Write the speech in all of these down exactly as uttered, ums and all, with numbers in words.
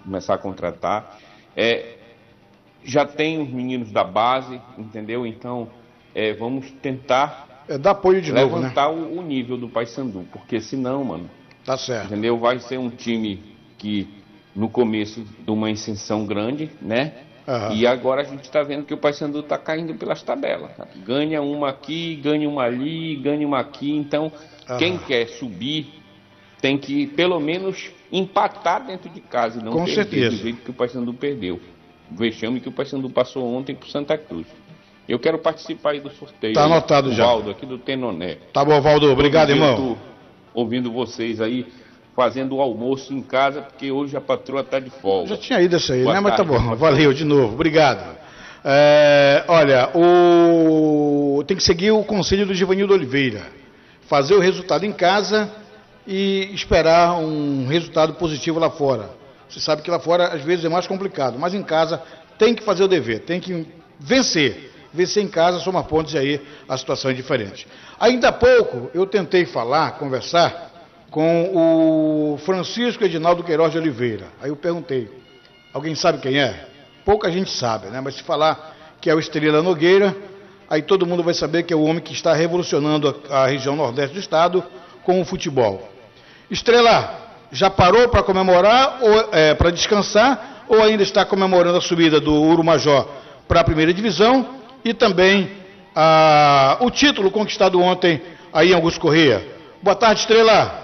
começar a contratar. É, já tem os meninos da base, entendeu? Então, é, vamos tentar é, dar apoio de novo, né? levantar o, o nível do Paysandu, porque senão, mano, tá certo. Entendeu? Vai ser um time que no começo de uma ascensão grande, né? Uhum. E agora a gente está vendo que o Paysandu está caindo pelas tabelas. Tá? Ganha uma aqui, ganha uma ali, ganha uma aqui. Então, uhum. quem quer subir tem que pelo menos empatar dentro de casa e não Com perder certeza. do jeito que o Paysandu perdeu. O vexame que o Paysandu passou ontem por Santa Cruz. Eu quero participar aí do sorteio. Tá anotado aí, já. Valdo, aqui do Tenoné. Tá bom, Valdo. Obrigado, irmão. Ouvindo vocês aí, fazendo o almoço em casa, porque hoje a patroa está de folga. Já tinha ido isso aí, Boa né? Mas tá tarde, bom, valeu de novo, obrigado. É, olha, o... tem que seguir o conselho do Givanildo Oliveira, fazer o resultado em casa e esperar um resultado positivo lá fora. Você sabe que lá fora às vezes é mais complicado, mas em casa tem que fazer o dever, tem que vencer. Vencer em casa, somar pontos e aí a situação é diferente. Ainda há pouco eu tentei falar, conversar com o Francisco Edinaldo Queiroz de Oliveira. Aí eu perguntei, alguém sabe quem é? Pouca gente sabe, né? Mas se falar que é o Estrela Nogueira, aí todo mundo vai saber que é o homem que está revolucionando a, a região nordeste do estado com o futebol. Estrela, já parou para comemorar, ou é, para descansar, ou ainda está comemorando a subida do Urumajó para a primeira divisão? E também ah, o título conquistado ontem aí em Augusto Corrêa. Boa tarde, Estrela.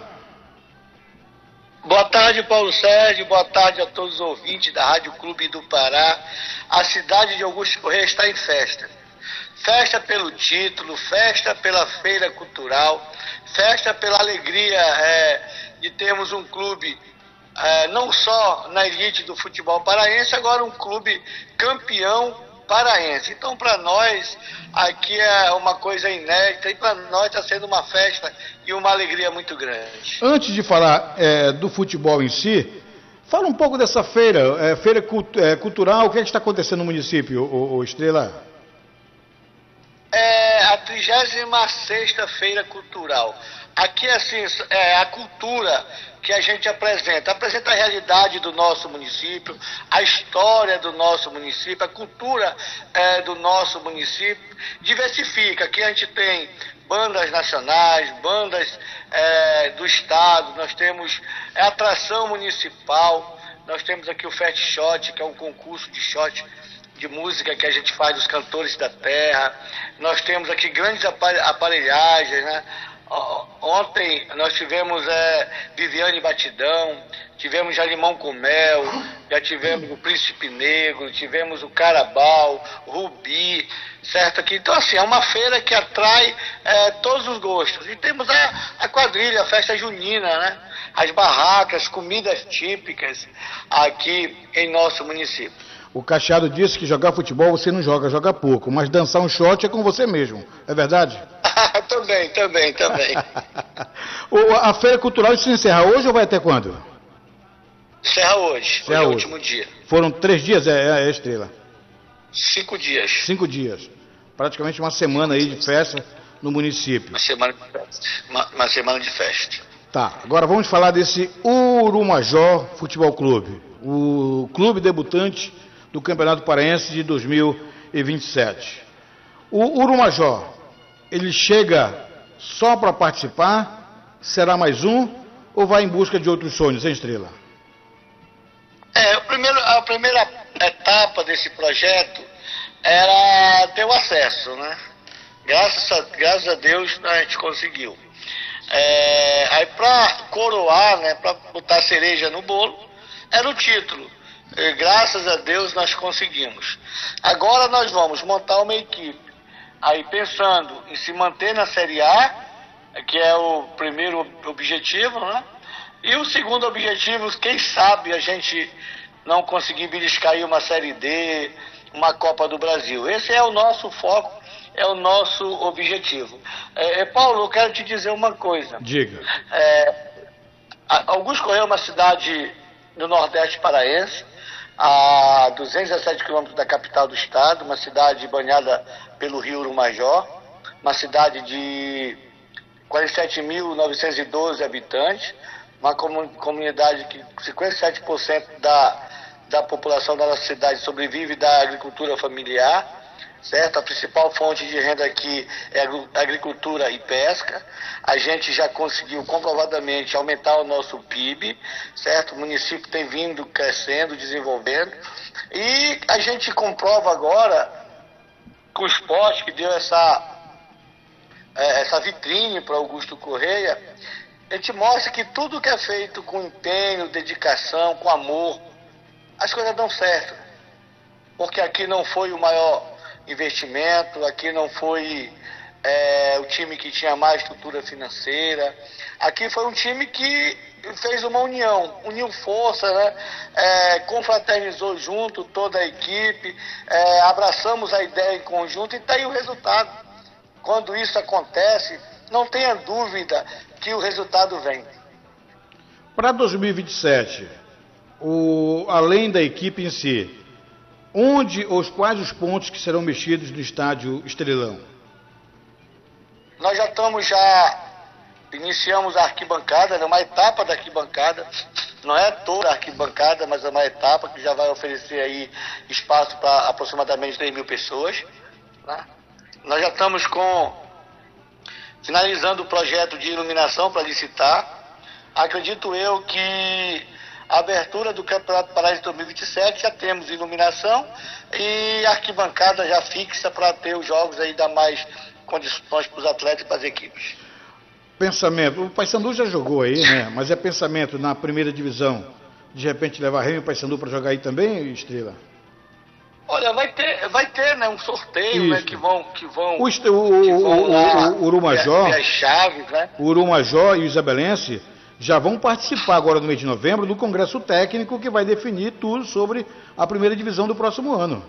Boa tarde, Paulo Sérgio. Boa tarde a todos os ouvintes da Rádio Clube do Pará. A cidade de Augusto Corrêa está em festa. Festa pelo título, festa pela feira cultural, festa pela alegria é, de termos um clube é, não só na elite do futebol paraense, agora um clube campeão paraense. Então, para nós, aqui é uma coisa inédita e para nós está sendo uma festa e uma alegria muito grande. Antes de falar é, do futebol em si, fala um pouco dessa feira, é, feira cult é, cultural, o que, é que está acontecendo no município, ô, ô Estrela? É a trigésima sexta Feira Cultural. Aqui, assim, é a cultura que a gente apresenta. Apresenta a realidade do nosso município, a história do nosso município, a cultura é, do nosso município. Diversifica. Aqui a gente tem bandas nacionais, bandas é, do estado, nós temos é, atração municipal, nós temos aqui o Fast Shot, que é um concurso de shot de música que a gente faz dos cantores da terra. Nós temos aqui grandes aparelhagens, né? Ontem nós tivemos é, Viviane Batidão, tivemos Jalimão com Mel, já tivemos o Príncipe Negro, tivemos o Carabal, o Rubi, certo aqui. Então, assim, é uma feira que atrai é, todos os gostos. E temos a, a quadrilha, a festa junina, né? As barracas, comidas típicas aqui em nosso município. O Cacheado disse que jogar futebol você não joga, joga pouco, mas dançar um shot é com você mesmo, é verdade? Também, também, também. A Feira Cultural se encerra hoje ou vai até quando? Encerra hoje, encerra hoje é o hoje. último dia. Foram três dias, é, é a Estrela? Cinco dias. Cinco dias. Praticamente uma semana aí de festa no município. Uma semana de festa. Uma, uma semana de festa. Tá, agora vamos falar desse Urumajó Futebol Clube, o clube debutante do Campeonato Paraense de dois mil e vinte e sete. O Urumajó, ele chega só para participar? Será mais um? Ou vai em busca de outros sonhos, hein, Estrela? É, o primeiro, a primeira etapa desse projeto era ter o acesso, né? Graças a, graças a Deus a gente conseguiu. É, aí para coroar, né, para botar a cereja no bolo, era o título. E, graças a Deus nós conseguimos. Agora nós vamos montar uma equipe, aí pensando em se manter na Série A, que é o primeiro objetivo, né? E o segundo objetivo, quem sabe a gente não conseguir beliscar aí uma Série D, uma Copa do Brasil. Esse é o nosso foco, é o nosso objetivo. É, Paulo, eu quero te dizer uma coisa. Diga. É, Augusto Corrêa é uma cidade do Nordeste paraense, a duzentos e dezessete quilômetros da capital do estado, uma cidade banhada pelo rio Urumajó, uma cidade de quarenta e sete mil novecentos e doze habitantes, uma comunidade que cinquenta e sete por cento da da população da nossa cidade sobrevive da agricultura familiar, certo? A principal fonte de renda aqui é a agricultura e pesca. A gente já conseguiu comprovadamente aumentar o nosso P I B, certo? O município tem vindo crescendo, desenvolvendo. E a gente comprova agora, com o esporte que deu essa, é, essa vitrine para Augusto Correia, a gente mostra que tudo que é feito com empenho, dedicação, com amor, as coisas dão certo. Porque aqui não foi o maior investimento, aqui não foi é, o time que tinha mais estrutura financeira, aqui foi um time que fez uma união, uniu força, né? É, confraternizou junto toda a equipe, é, abraçamos a ideia em conjunto e está aí o resultado. Quando isso acontece, não tenha dúvida que o resultado vem. Para dois mil e vinte e sete, o, além da equipe em si, onde ou quais os pontos que serão mexidos no estádio Estrelão? Nós já estamos, já iniciamos a arquibancada, né, uma etapa da arquibancada, não é toda a arquibancada, mas é uma etapa que já vai oferecer aí espaço para aproximadamente três mil pessoas. Né? Nós já estamos com, finalizando o projeto de iluminação para licitar. Acredito eu que a abertura do Campeonato Paraense dois mil e vinte e sete já temos iluminação e arquibancada já fixa para ter os jogos aí, dar mais condições para os atletas e para as equipes. Pensamento, o Paysandu já jogou aí, né? Mas é pensamento na primeira divisão, de repente levar Remo e Paysandu para jogar aí também, Estrela? Olha, vai ter, vai ter, né, um sorteio, né, que vão, que vão, o, o, que vão o, lá, o, o Urumajó, ver, ver as chaves, né? O Urumajó e o Isabelense já vão participar agora no mês de novembro do Congresso Técnico que vai definir tudo sobre a primeira divisão do próximo ano.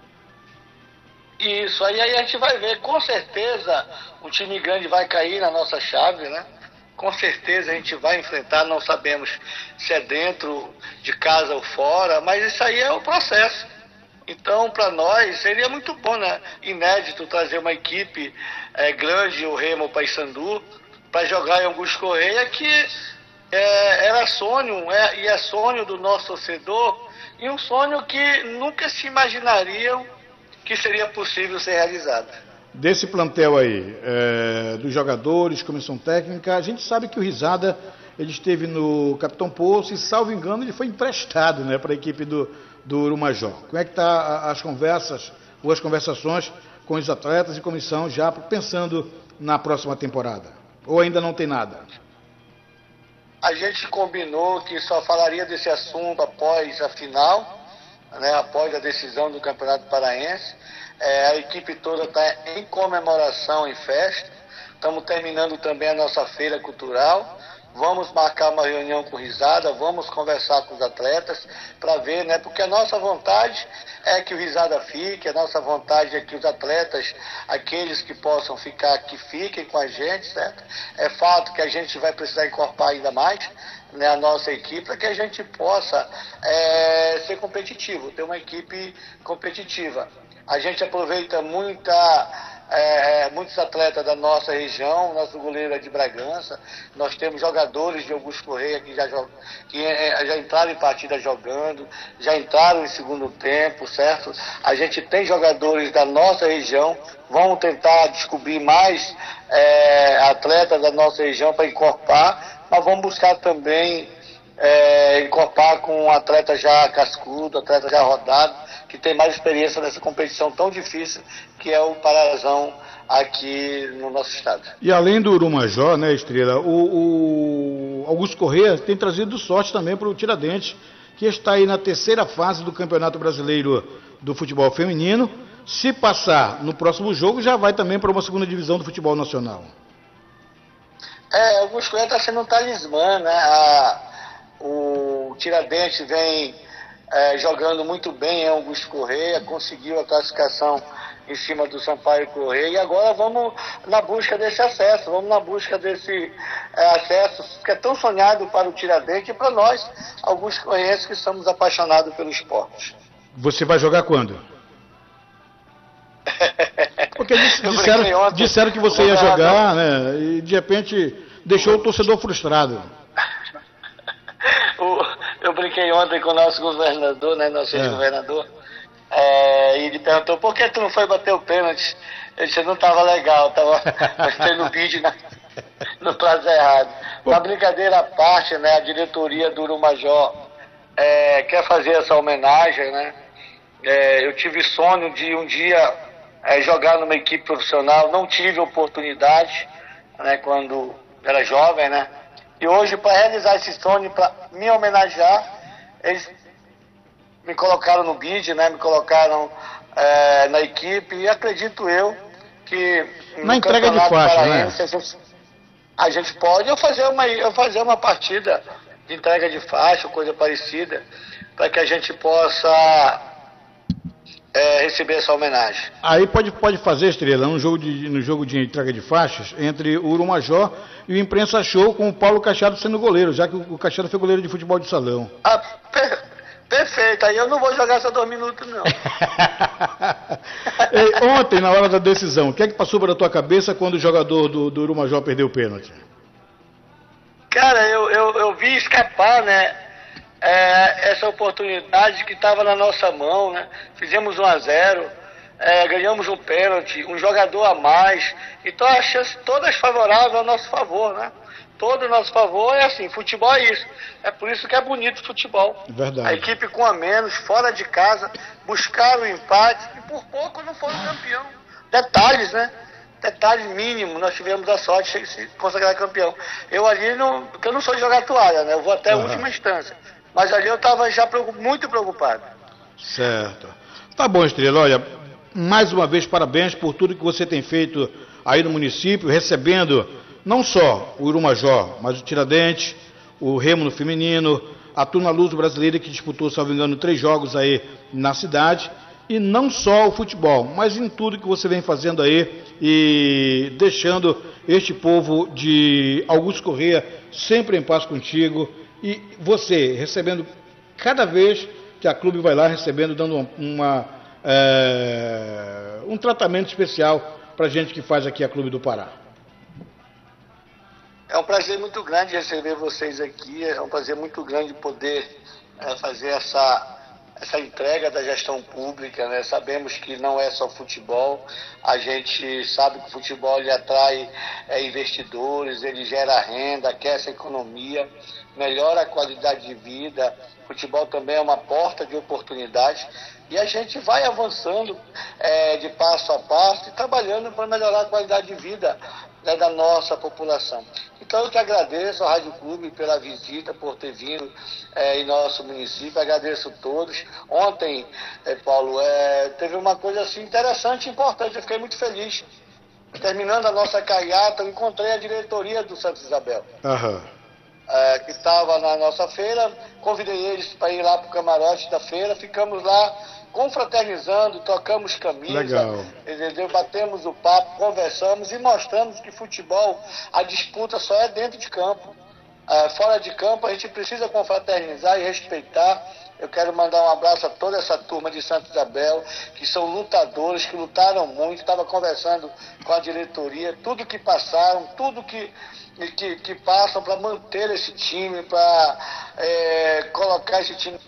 Isso, aí, aí a gente vai ver, com certeza o time grande vai cair na nossa chave, né? Com certeza a gente vai enfrentar, não sabemos se é dentro de casa ou fora, mas isso aí é o processo. Então, para nós, seria muito bom, né? Inédito trazer uma equipe é, grande, o Remo, o Paysandu, para jogar em Augusto Correia, que é, era sonho, é, e é sonho do nosso torcedor, e um sonho que nunca se imaginariam que seria possível ser realizado. Desse plantel aí, é, dos jogadores, comissão técnica, a gente sabe que o Risada, ele esteve no Capitão Poço e, salvo engano, ele foi emprestado, né, para a equipe do, do Urumajó. Como é que está as conversas, ou as conversações com os atletas e comissão já pensando na próxima temporada? Ou ainda não tem nada? A gente combinou que só falaria desse assunto após a final, né, após a decisão do Campeonato Paraense. É, a equipe toda está em comemoração, em festa. Estamos terminando também a nossa feira cultural. Vamos marcar uma reunião com Risada, vamos conversar com os atletas para ver, né? Porque a nossa vontade é que o Risada fique, a nossa vontade é que os atletas, aqueles que possam ficar, que fiquem com a gente, certo? É fato que a gente vai precisar incorporar ainda mais, né, a nossa equipe, para que a gente possa é, ser competitivo, ter uma equipe competitiva. A gente aproveita muita... É, muitos atletas da nossa região, nosso goleiro é de Bragança, nós temos jogadores de Augusto Correia que, já, que é, já entraram em partida jogando, já entraram em segundo tempo, certo? A gente tem jogadores da nossa região, vamos tentar descobrir mais é, atletas da nossa região para incorporar, mas vamos buscar também é, incorporar com um atleta já cascudo, atleta já rodado, que tem mais experiência nessa competição tão difícil que é o Parazão aqui no nosso estado. E além do Urumajó, né, Estrela, o, o Augusto Correia tem trazido sorte também para o Tiradentes, que está aí na terceira fase do Campeonato Brasileiro do Futebol Feminino. Se passar no próximo jogo, já vai também para uma segunda divisão do futebol nacional. É, o Augusto Correia está sendo um talismã, né? A, o Tiradentes vem é, jogando muito bem em Augusto Correia, conseguiu a classificação em cima do Sampaio Correia, e agora vamos na busca desse acesso, vamos na busca desse é, acesso que é tão sonhado para o Tiradentes e para nós, alguns correienses que somos apaixonados pelo esporte. Você vai jogar quando? Porque disseram, disseram que você ia jogar, né, e de repente deixou o torcedor frustrado. o, eu brinquei ontem com o nosso governador, né, nosso ex-governador, é, e ele perguntou, por que tu não foi bater o pênalti? Eu disse, não estava legal, estava mostrando o vídeo na, no prazo errado. Uma brincadeira à parte, né, a diretoria do Urumajó é, quer fazer essa homenagem, né? É, eu tive sonho de um dia é, jogar numa equipe profissional, não tive oportunidade, né, quando era jovem, né? E hoje, para realizar esse sonho, para me homenagear, eles me colocaram no bid, né? Me colocaram é, na equipe e acredito eu que na entrega de faixa, né? A gente, a gente pode eu fazer uma eu fazer uma partida de entrega de faixa, coisa parecida, para que a gente possa É, receber essa homenagem. Aí pode, pode fazer, Estrela, no jogo, de, no jogo de entrega de faixas entre o Urumajó e o Imprensa Show com o Paulo Cachado sendo goleiro, já que o, o Cachado foi goleiro de futebol de salão. Ah, per, perfeito, aí eu não vou jogar só dois minutos, não. Ei, ontem, na hora da decisão, o que é que passou pela tua cabeça quando o jogador do, do Urumajó perdeu o pênalti? Cara, eu, eu, eu vi escapar, né? É, essa oportunidade que estava na nossa mão, né? Fizemos um a zero, é, ganhamos um pênalti, um jogador a mais, então as chances todas favoráveis ao nosso favor, né? Todo o nosso favor é assim, futebol é isso, é por isso que é bonito o futebol. Verdade. A equipe com a menos, fora de casa, buscaram o empate e por pouco não foram campeão. Detalhes, né? Detalhe mínimo, nós tivemos a sorte de se consagrar campeão. Eu ali, não, porque eu não sou de jogar toalha, né? Eu vou até a uhum. última instância. Mas ali eu estava já muito preocupado. Certo. Tá bom, Estrela. Olha, mais uma vez, parabéns por tudo que você tem feito aí no município, recebendo não só o Urumajó, mas o Tiradentes, o Remo no feminino, a Turma Luso Brasileira, que disputou, se não me engano, três jogos aí na cidade. E não só o futebol, mas em tudo que você vem fazendo aí e deixando este povo de Augusto Corrêa sempre em paz contigo. E você recebendo, cada vez que a clube vai lá, recebendo, dando uma, uma, é, um tratamento especial para a gente que faz aqui a Clube do Pará. É um prazer muito grande receber vocês aqui, é um prazer muito grande poder é, fazer essa, essa entrega da gestão pública, né? Sabemos que não é só futebol, a gente sabe que o futebol ele atrai é, investidores, ele gera renda, aquece a economia, melhora a qualidade de vida. Futebol também é uma porta de oportunidade e a gente vai avançando é, de passo a passo e trabalhando para melhorar a qualidade de vida, né, da nossa população. Então eu te agradeço ao Rádio Clube pela visita, por ter vindo é, em nosso município, agradeço a todos. Ontem, é, Paulo, é, teve uma coisa assim interessante e importante, eu fiquei muito feliz. Terminando a nossa carreata, eu encontrei a diretoria do Santa Isabel. Aham. Uhum. É, que estava na nossa feira, convidei eles para ir lá para o camarote da feira, ficamos lá confraternizando, tocamos camisa, legal, entendeu? Batemos o papo, conversamos e mostramos que futebol, a disputa só é dentro de campo. É, fora de campo a gente precisa confraternizar e respeitar. Eu quero mandar um abraço a toda essa turma de Santa Isabel, que são lutadores, que lutaram muito. Estava conversando com a diretoria, tudo que passaram, tudo que, que, que passam para manter esse time, para é, colocar esse time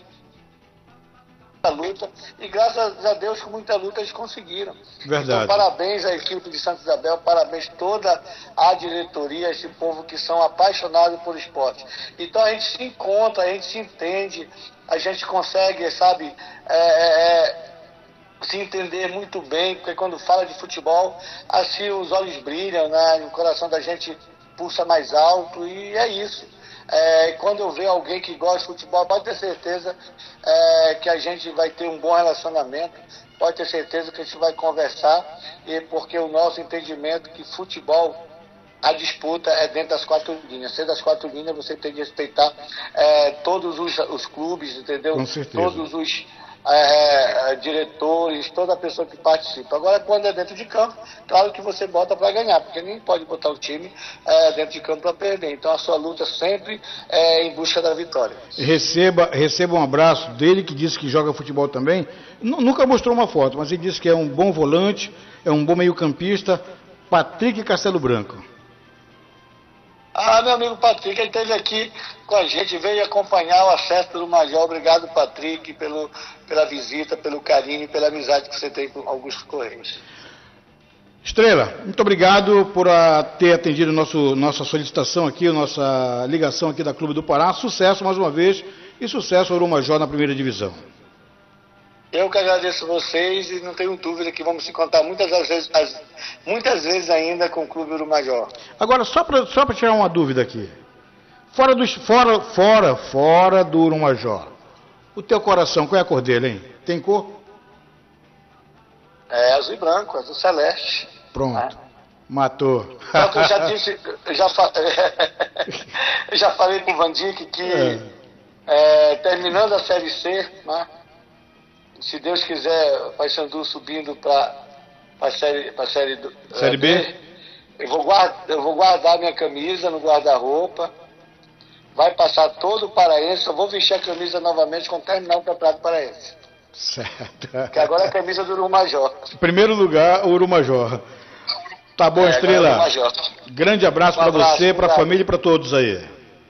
na luta. E graças a Deus, com muita luta, eles conseguiram. Verdade. Então, parabéns à equipe de Santa Isabel, parabéns toda a diretoria, esse povo que são apaixonados por esporte. Então a gente se encontra, a gente se entende, a gente consegue, sabe, é, é, se entender muito bem, porque quando fala de futebol, assim os olhos brilham, né? O coração da gente pulsa mais alto e é isso. É, quando eu ver alguém que gosta de futebol, pode ter certeza é, que a gente vai ter um bom relacionamento, pode ter certeza que a gente vai conversar, e porque o nosso entendimento que futebol, a disputa é dentro das quatro linhas. Sendo das quatro linhas, você tem que respeitar é, todos os, os clubes, entendeu? Com certeza. Todos os é, diretores, toda pessoa que participa. Agora, quando é dentro de campo, claro que você bota para ganhar, porque nem pode botar o time é, dentro de campo para perder. Então, a sua luta sempre é em busca da vitória. Receba, receba um abraço dele, que disse que joga futebol também. N- nunca mostrou uma foto, mas ele disse que é um bom volante, é um bom meio-campista, Patrick Castelo Branco. Ah, meu amigo Patrick, ele esteve aqui com a gente, veio acompanhar o acesso do Major. Obrigado, Patrick, pelo, pela visita, pelo carinho e pela amizade que você tem com Augusto Correios. Estrela, muito obrigado por a, ter atendido nosso, nossa solicitação aqui, nossa ligação aqui da Clube do Pará. Sucesso mais uma vez e sucesso ao Urumajó na primeira divisão. Eu que agradeço vocês e não tenho dúvida que vamos se encontrar muitas vezes, muitas vezes ainda com o Clube Urumajó. Agora, só para só para tirar uma dúvida aqui. Fora do, fora, fora, fora do Urumajó, o teu coração, qual é a cor dele, hein? Tem cor? É azul e branco, azul celeste. Pronto. É. Matou. Só que eu já disse, eu já, fa... eu já falei com o Vandic que é. É, terminando a Série C, né? Se Deus quiser, o Paysandu subindo para a série, pra série, do, série B, B, eu vou, guardar, eu vou guardar minha camisa no guarda-roupa, vai passar todo o Paraense, eu vou vestir a camisa novamente quando terminar o Campeonato Paraense. Certo. Que agora é a camisa do Urumajó. Em primeiro lugar, o Urumajó. Tá bom, é, Estrela. Grande abraço um para você, para a família e para todos aí.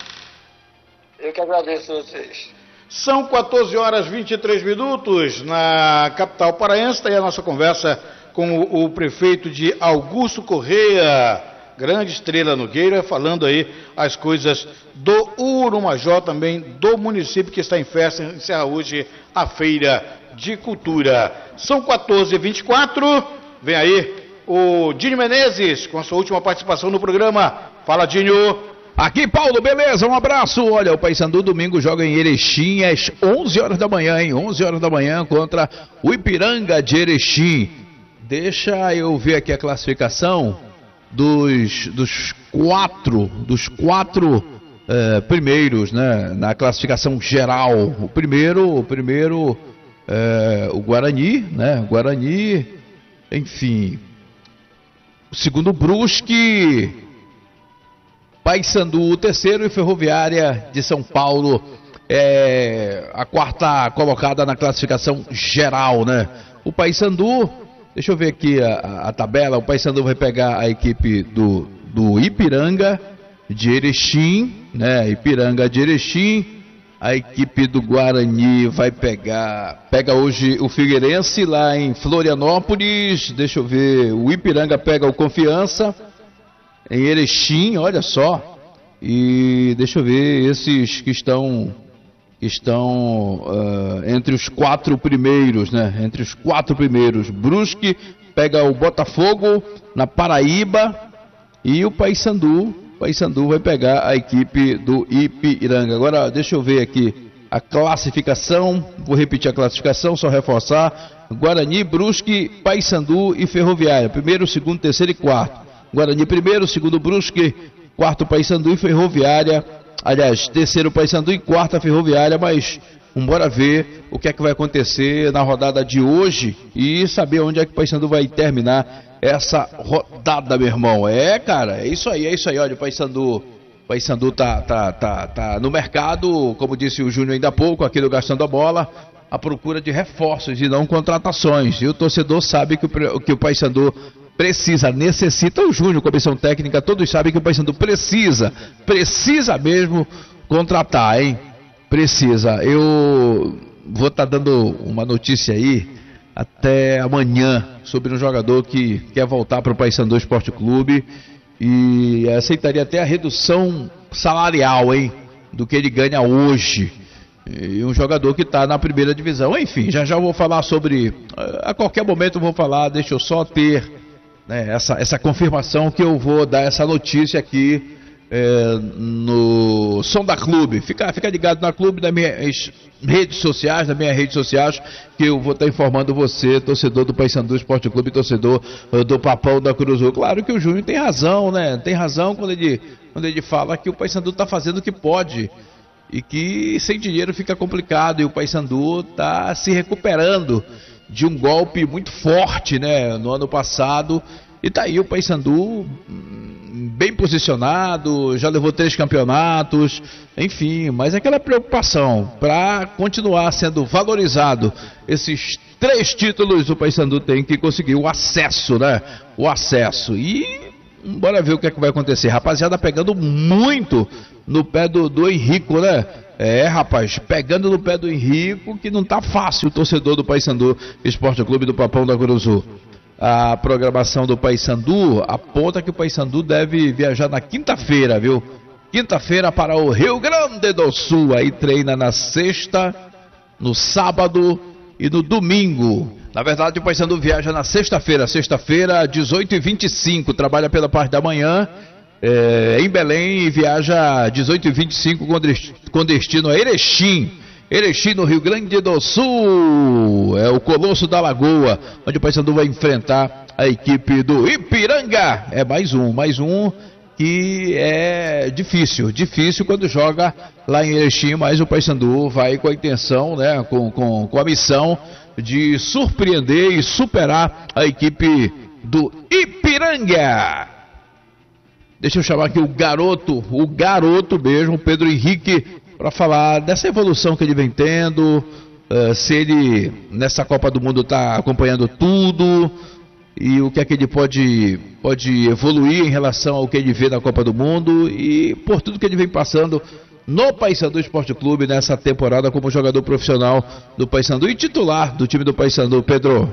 Eu que agradeço a vocês. São quatorze horas e vinte e três minutos na capital paraense. Está aí a nossa conversa com o, o prefeito de Augusto Correia, Grande Estrela Nogueira, falando aí as coisas do Urumajó, também do município que está em festa, encerra hoje a Feira de Cultura. São quatorze e vinte e quatro, vem aí o Dinho Menezes com a sua última participação no programa. Fala, Dinho. Aqui, Paulo, beleza? Um abraço. Olha, o Paysandu domingo joga em Erechim às onze horas da manhã, hein? onze horas da manhã contra o Ipiranga de Erechim. Deixa eu ver aqui a classificação dos, dos quatro, dos quatro eh, primeiros, né? Na classificação geral. O primeiro, o primeiro, eh, o Guarani, né? O Guarani, enfim. O segundo, Brusque. Paysandu, o terceiro, e Ferroviária de São Paulo, é, a quarta colocada na classificação geral, né? O Paysandu, deixa eu ver aqui a, a tabela, o Paysandu vai pegar a equipe do, do Ipiranga de Erechim, né? Ipiranga de Erechim, a equipe do Guarani vai pegar, pega hoje o Figueirense lá em Florianópolis, deixa eu ver, o Ipiranga pega o Confiança, em Erechim, olha só, e deixa eu ver, esses que estão, que estão uh, entre os quatro primeiros, né, entre os quatro primeiros, Brusque pega o Botafogo na Paraíba e o Paysandu, Paysandu vai pegar a equipe do Ipiranga. Agora, deixa eu ver aqui a classificação, vou repetir a classificação, só reforçar, Guarani, Brusque, Paysandu e Ferroviária, primeiro, segundo, terceiro e quarto. Guarani primeiro, segundo Brusque, quarto Paysandu e Ferroviária, aliás, terceiro Paysandu e quarta Ferroviária, mas vamos bora ver o que é que vai acontecer na rodada de hoje e saber onde é que o Paysandu vai terminar essa rodada, meu irmão. É, cara, é isso aí, é isso aí, olha, o Paysandu, Paysandu tá, tá, tá, tá no mercado, como disse o Júnior ainda há pouco, aqui do Gastando a Bola, à procura de reforços e não contratações, e o torcedor sabe que o, que o Paysandu precisa, necessita, o Júnior, comissão técnica, todos sabem que o Paysandu precisa, precisa mesmo contratar, hein? Precisa. Eu vou estar tá dando uma notícia aí até amanhã sobre um jogador que quer voltar para o Paysandu Esporte Clube e aceitaria até a redução salarial, hein? Do que ele ganha hoje. E um jogador que está na primeira divisão. Enfim, já já vou falar sobre, a qualquer momento eu vou falar, deixa eu só ter né, essa, essa confirmação que eu vou dar essa notícia aqui é, no Som da Clube. Fica, fica ligado na Clube, das minhas redes sociais, das minhas redes sociais, que eu vou estar informando você, torcedor do Paysandu Esporte Clube, torcedor do Papão da Cruzul. Claro que o Júnior tem razão, né? Tem razão quando ele, quando ele fala que o Paysandu está fazendo o que pode e que sem dinheiro fica complicado, e o Paysandu está se recuperando de um golpe muito forte, né, no ano passado, e tá aí o Paysandu bem posicionado, já levou três campeonatos, enfim, mas aquela preocupação para continuar sendo valorizado, esses três títulos o Paysandu tem que conseguir o acesso, né, o acesso, e bora ver o que é que vai acontecer. Rapaziada pegando muito no pé do, do Henrico, né? É, rapaz, pegando no pé do Henrico, que não tá fácil o torcedor do Paysandu Esporte Clube do Papão da Curuzu. A programação do Paysandu aponta que o Paysandu deve viajar na quinta-feira, viu? Quinta-feira para o Rio Grande do Sul. Aí treina na sexta, no sábado e no domingo. Na verdade, o Paysandu viaja na sexta-feira. Sexta-feira, dezoito e vinte e cinco. Trabalha pela parte da manhã é, em Belém e viaja dezoito e vinte e cinco com destino a Erechim. Erechim, no Rio Grande do Sul. É o Colosso da Lagoa, onde o Paysandu vai enfrentar a equipe do Ipiranga. É mais um, mais um que é difícil, difícil quando joga lá em Erechim, mas o Paysandu vai com a intenção, né, com, com, com a missão de surpreender e superar a equipe do Ipiranga. Deixa eu chamar aqui o garoto, o garoto mesmo, Pedro Henrique, para falar dessa evolução que ele vem tendo, uh, se ele nessa Copa do Mundo está acompanhando tudo e o que é que ele pode, pode evoluir em relação ao que ele vê na Copa do Mundo e por tudo que ele vem passando no Paysandu Esporte Clube nessa temporada como jogador profissional do Paysandu e titular do time do Paysandu. Pedro.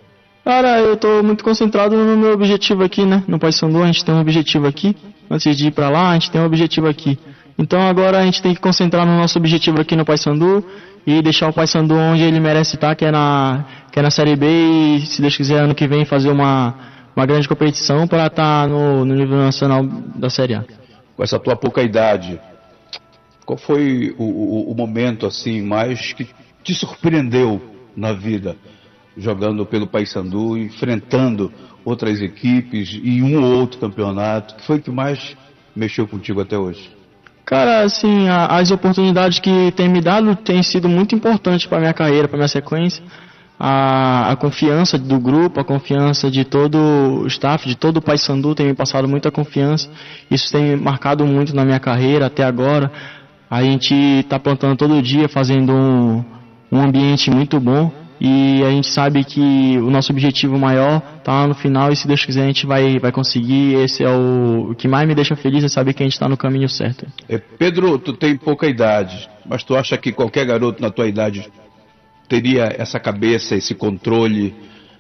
Cara, eu tô muito concentrado no meu objetivo aqui, né? No Paysandu a gente tem um objetivo aqui. Antes de ir pra lá, a gente tem um objetivo aqui. Então agora a gente tem que concentrar no nosso objetivo aqui no Paysandu e deixar o Paysandu onde ele merece estar, que é na, que é na Série B e, se Deus quiser, ano que vem fazer uma, uma grande competição para estar no, no nível nacional da Série A. Com essa tua pouca idade, qual foi o, o, o momento assim mais que te surpreendeu na vida, jogando pelo Paysandu, enfrentando outras equipes e um ou outro campeonato? O que foi que mais mexeu contigo até hoje? Cara, assim, a, as oportunidades que tem me dado têm sido muito importantes para minha carreira, para minha sequência. A, a confiança do grupo, a confiança de todo o staff, de todo o Paysandu tem me passado muita confiança. Isso tem me marcado muito na minha carreira até agora. A gente está plantando todo dia, fazendo um, um ambiente muito bom. E a gente sabe que o nosso objetivo maior está lá no final e, se Deus quiser, a gente vai, vai conseguir. Esse é o, o que mais me deixa feliz, é saber que a gente está no caminho certo. É, Pedro, tu tem pouca idade, mas tu acha que qualquer garoto na tua idade teria essa cabeça, esse controle,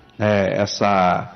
é, essa,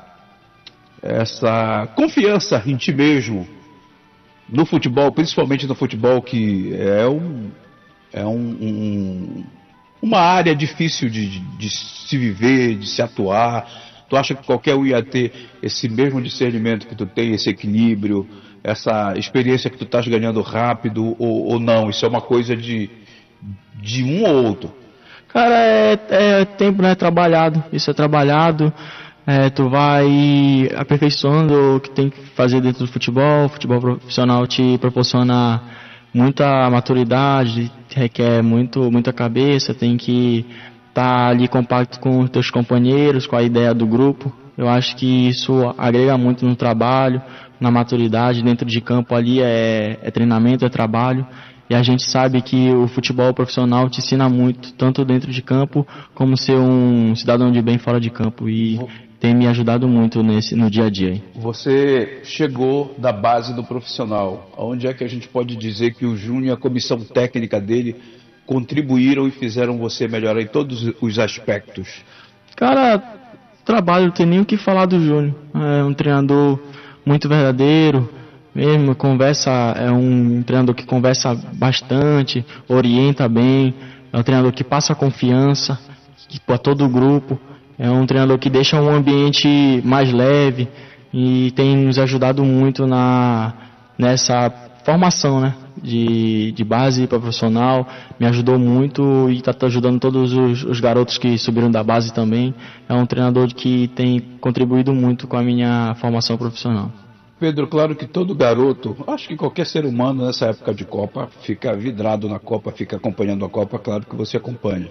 essa confiança em ti mesmo no futebol, principalmente no futebol, que é um... É um, um uma área difícil de, de, de se viver, de se atuar. Tu acha que qualquer um ia ter esse mesmo discernimento que tu tem, esse equilíbrio, essa experiência que tu estás ganhando rápido ou, ou não? Isso é uma coisa de, de um ou outro? Cara, é, é tempo, né? Trabalhado. Isso é trabalhado. É, tu vai aperfeiçoando o que tem que fazer dentro do futebol. O futebol profissional te proporciona muita maturidade, requer muito, muita cabeça, tem que estar tá ali compacto com os teus companheiros, com a ideia do grupo. Eu acho que isso agrega muito no trabalho, na maturidade. Dentro de campo ali é, é treinamento, é trabalho. E a gente sabe que o futebol profissional te ensina muito, tanto dentro de campo, como ser um cidadão de bem fora de campo. E tem me ajudado muito nesse, no dia a dia. Você chegou da base do profissional. Onde é que a gente pode dizer que o Júnior e a comissão técnica dele contribuíram e fizeram você melhorar em todos os aspectos? Cara, trabalho, não tem nem o que falar do Júnior. É um treinador muito verdadeiro, mesmo, conversa, é um treinador que conversa bastante, orienta bem, é um treinador que passa confiança para todo o grupo. É um treinador que deixa um ambiente mais leve e tem nos ajudado muito na, nessa formação, né, de, de base para profissional. Me ajudou muito e está ajudando todos os, os garotos que subiram da base também. É um treinador que tem contribuído muito com a minha formação profissional. Pedro, claro que todo garoto, acho que qualquer ser humano nessa época de Copa, fica vidrado na Copa, fica acompanhando a Copa, claro que você acompanha.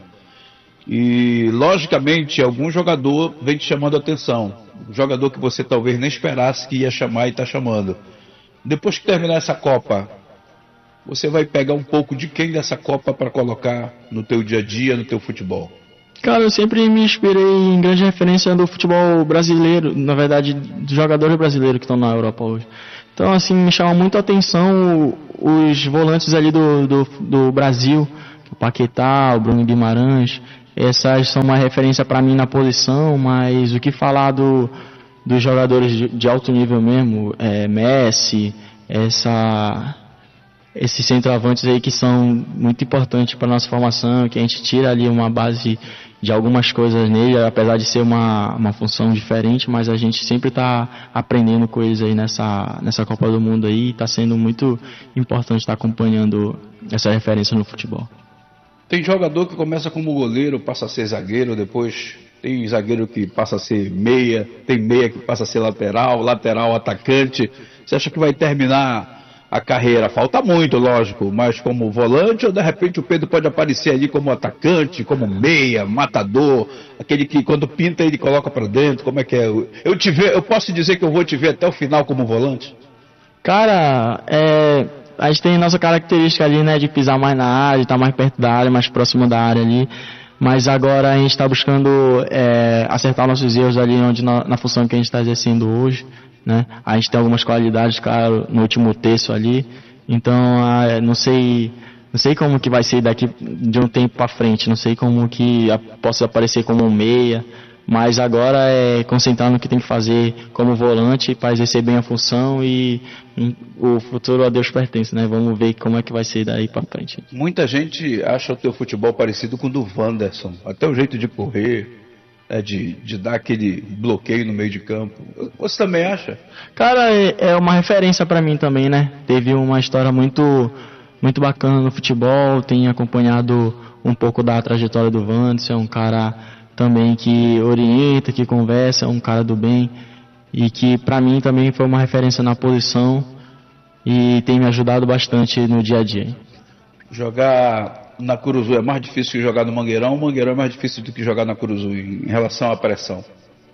E, logicamente, algum jogador vem te chamando a atenção. Um jogador que você talvez nem esperasse que ia chamar e está chamando. Depois que terminar essa Copa, você vai pegar um pouco de quem dessa Copa para colocar no teu dia a dia, no teu futebol? Cara, eu sempre me inspirei em grande referência do futebol brasileiro, na verdade, dos jogadores brasileiros que estão na Europa hoje. Então, assim, me chama muito a atenção os volantes ali do, do, do Brasil, o Paquetá, o Bruno Guimarães. Essas são uma referência para mim na posição, mas o que falar do, dos jogadores de, de alto nível mesmo, é, Messi, essa, esses centroavantes aí que são muito importantes para nossa formação, que a gente tira ali uma base de algumas coisas nele, apesar de ser uma, uma função diferente, mas a gente sempre está aprendendo coisas aí nessa, nessa Copa do Mundo aí, está sendo muito importante estar acompanhando essa referência no futebol. Tem jogador que começa como goleiro, passa a ser zagueiro, depois tem zagueiro que passa a ser meia, tem meia que passa a ser lateral, lateral atacante. Você acha que vai terminar a carreira? Falta muito, lógico, mas como volante, ou de repente o Pedro pode aparecer ali como atacante, como meia, matador, aquele que quando pinta ele coloca para dentro? Como é que é? Eu, te ver, eu posso dizer que eu vou te ver até o final como volante? Cara, é, a gente tem nossa característica ali, né, de pisar mais na área, estar mais perto da área, mais próximo da área ali, mas agora a gente está buscando é, acertar nossos erros ali onde na, na função que a gente está exercendo hoje. Né? A gente tem algumas qualidades, cara, no último terço ali, então ah, não sei não sei como que vai ser daqui de um tempo para frente, não sei como que possa aparecer como um meia, mas agora é concentrar no que tem que fazer como volante para exercer bem a função e, e o futuro a Deus pertence, né? Vamos ver como é que vai ser daí para frente. Muita gente acha o teu futebol parecido com o do Wanderson, até o jeito de correr, É de, de dar aquele bloqueio no meio de campo. Você também acha? Cara, é, é uma referência para mim também, né? Teve uma história muito, muito bacana no futebol. Tenho acompanhado um pouco da trajetória do Wanderson. É um cara também que orienta, que conversa, é um cara do bem. E que para mim também foi uma referência na posição. E tem me ajudado bastante no dia a dia. Jogar na Curuzu é mais difícil que jogar no Mangueirão, o Mangueirão é mais difícil do que jogar na Curuzu em relação à pressão?